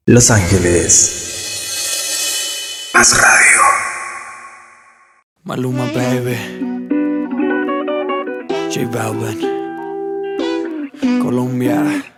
Los Ángeles. Más radio. Maluma, baby. J Balvin. Colombia.